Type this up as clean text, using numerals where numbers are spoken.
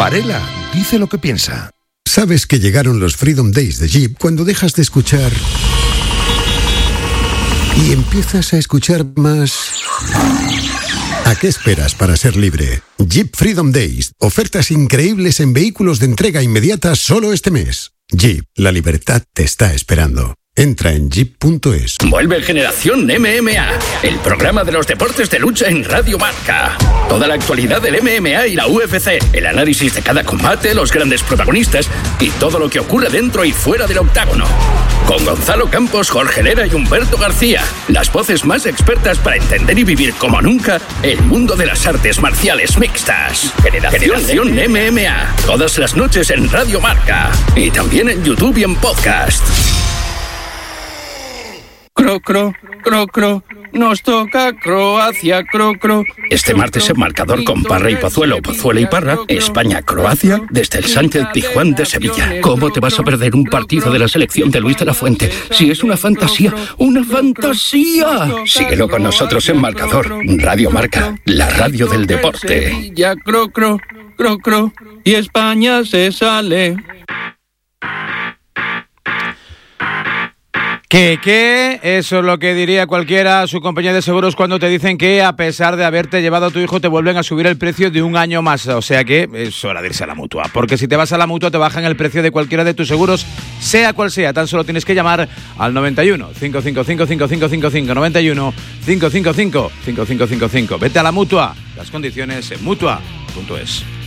Varela dice lo que piensa. Sabes que llegaron los Freedom Days de Jeep cuando dejas de escuchar y empiezas a escuchar más. ¿A qué esperas para ser libre? Jeep Freedom Days. Ofertas increíbles en vehículos de entrega inmediata solo este mes. Jeep, la libertad te está esperando. Entra en jeep.es. Vuelve Generación MMA, el programa de los deportes de lucha en Radio Marca. Toda la actualidad del MMA y la UFC, el análisis de cada combate, los grandes protagonistas y todo lo que ocurre dentro y fuera del octágono. Con Gonzalo Campos, Jorge Herrera y Humberto García, las voces más expertas para entender y vivir como nunca el mundo de las artes marciales mixtas. Generación MMA, todas las noches en Radio Marca y también en YouTube y en podcast. Nos toca Croacia, Este martes en Marcador con Parra y Pozuelo, Pozuelo y Parra, España-Croacia, desde el Sánchez Pizjuán de Sevilla. ¿Cómo te vas a perder un partido de la selección de Luis de la Fuente? Si es una fantasía, ¡una fantasía! Síguelo con nosotros en Marcador, Radio Marca, la radio del deporte. Ya y España se sale. ¿Qué? Eso es lo que diría cualquiera a su compañía de seguros cuando te dicen que a pesar de haberte llevado a tu hijo te vuelven a subir el precio de un año más. O sea que es hora de irse a la Mutua, porque si te vas a la Mutua te bajan el precio de cualquiera de tus seguros, sea cual sea. Tan solo tienes que llamar al 91 555 5555 91 555 5555. Vete a la Mutua, las condiciones en Mutua.es.